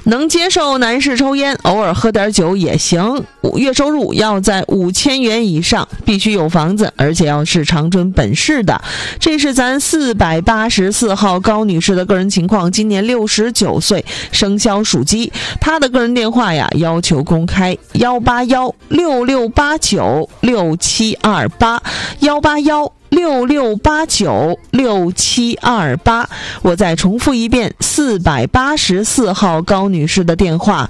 能接受男士抽烟，偶尔喝点酒也行。月收入要在5000元以上，必须有房子，而且要是长春本市的。这是咱484号高女士的个人情况，今年69岁，生肖属鸡。她的个人电话呀，要求公开18166896728，18166896728。我再重复一遍，484号高女士的电话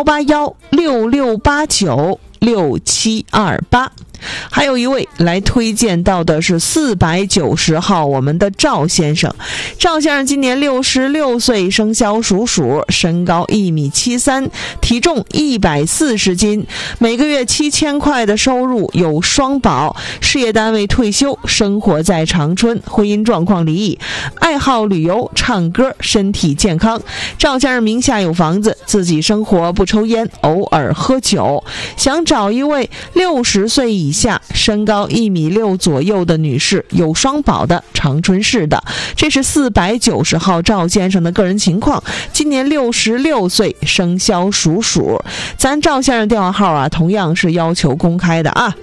18166896728。还有一位来推荐到的是490号，我们的赵先生。赵先生今年66岁，生肖属鼠，身高1.73米，体重140斤，每个月7000块的收入，有双保，事业单位退休，生活在长春，婚姻状况离异，爱好旅游、唱歌，身体健康。赵先生名下有房子，自己生活不抽烟，偶尔喝酒，想找一位60岁以下，身高1.6米左右的女士，有双保的，长春市的。这是490号赵先生的个人情况，今年66岁，生肖属鼠。咱赵先生电话号啊，同样是要求公开的啊。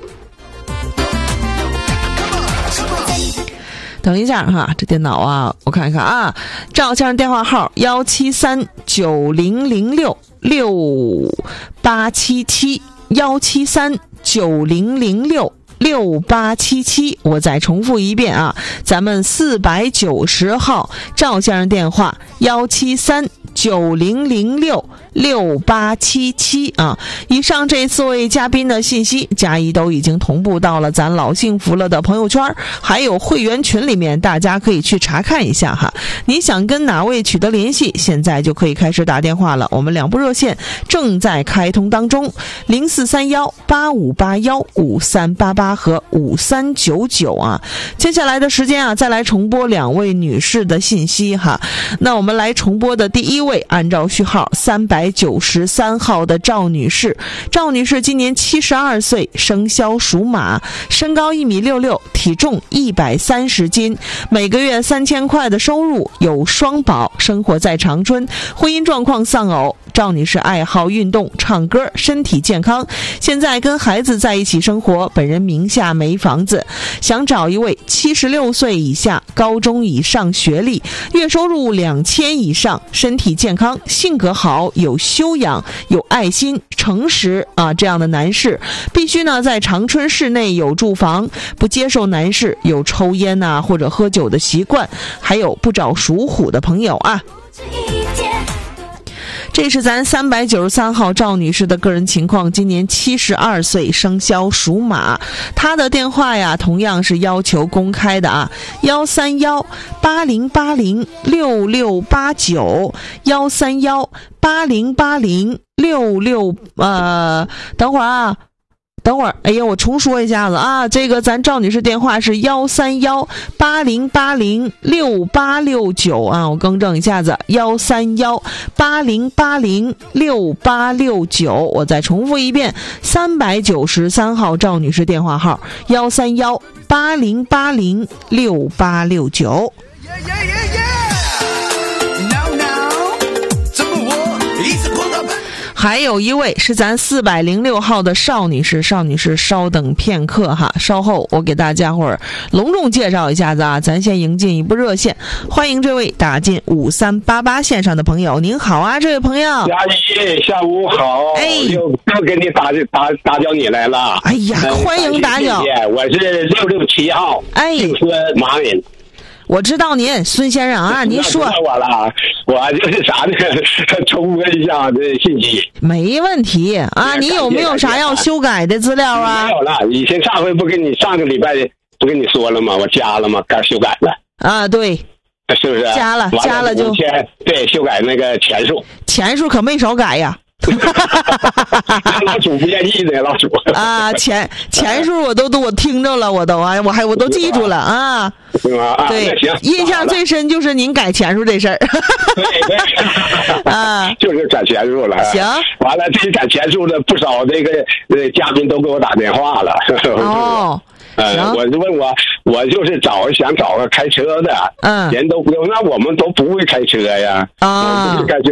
等一下哈，这电脑啊，我看看啊，赵先生电话号17390066877，17390066877。我再重复一遍啊，咱们490号赵先生电话17390066877啊。以上这4位嘉宾的信息，佳怡都已经同步到了咱老幸福了的朋友圈，还有会员群里面，大家可以去查看一下哈。你想跟哪位取得联系，现在就可以开始打电话了。我们2部热线正在开通当中，043185815388和5399啊。接下来的时间啊，再来重播2位女士的信息哈。那我们来重播的第一位，按照序号393号的赵女士。赵女士今年72岁，生肖属马，身高1.66米，体重130斤，每个月3000块的收入，有双保，生活在长春，婚姻状况丧偶。赵女士爱好运动、唱歌，身体健康，现在跟孩子在一起生活，本人名下没房子，想找一位76岁以下，高中以上学历，月收入2000以上，身体健康，性格好，有修养，有爱心，诚实啊，这样的男士必须呢在长春市内有住房，不接受男士有抽烟啊或者喝酒的习惯，还有不找属虎的朋友啊。这是咱393号赵女士的个人情况，今年72岁，生肖属马。她的电话呀，同样是要求公开的啊，13180806689，131808066，等会儿，哎呀，我重说一下子啊，这个咱赵女士电话是13180806869啊，我更正一下子，13180806869，我再重复一遍，393号赵女士电话号13180806869。还有一位是咱406号的邵女士，邵女士稍等片刻哈，稍后我给大家伙儿隆重介绍一下子啊，咱先迎进一部热线，欢迎这位打进5388线上的朋友。您好啊，这位朋友。 佳怡，下午好。哎，又给你打搅你来了。 哎呀，欢迎打搅。 我是667号。 哎， 姓孙，马敏。 我知道您，孙先生啊，您说。 我了，我就是啥呢？重温一下这信息。 没问题啊，你有没有啥要修改的资料啊？ 没有了，以前上回不跟你上个礼拜不跟你说了吗？我加了吗？该修改了。啊， 对。 是不是？ 加了就。 对，修改那个钱数。 钱数可没少改呀。 老主不愿意的，老主啊，钱数我听着了，我都记住了啊。对，印象最深就是您改钱数这事儿。 对，啊，就是改钱数了。 行， 完了，这改钱数的不少这个嘉宾都给我打电话了。 哦。 我就问我就是想找个开车的，人都那我们都不会开车呀，感觉